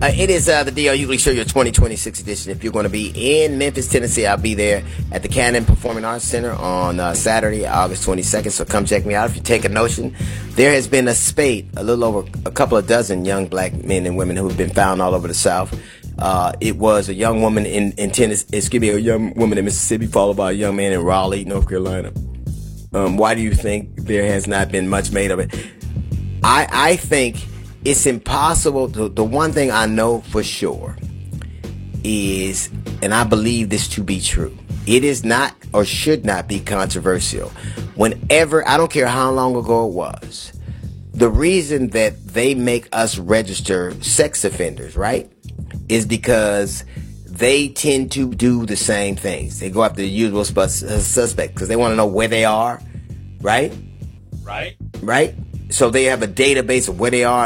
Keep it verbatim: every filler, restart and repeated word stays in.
Uh, it is uh, the D L Hughley Show, your twenty twenty-six edition. If you're going to be in Memphis, Tennessee, I'll be there at the Cannon Performing Arts Center on uh, Saturday, August twenty-second. So come check me out. If you take a notion, there has been a spate, a little over a couple of dozen young black men and women who have been found all over the South. Uh, it was a young woman in, in Tennessee, excuse me, a young woman in Mississippi, followed by a young man in Raleigh, North Carolina. Um, why do you think there has not been much made of it? I, I think it's impossible. To, the one thing I know for sure is, and I believe this to be true, it is not or should not be controversial. Whenever, I don't care how long ago it was, the reason that they make us register sex offenders, right, is because they tend to do the same things. They go after the usual suspect because they want to know where they are, right? Right. Right? So they have a database of where they are.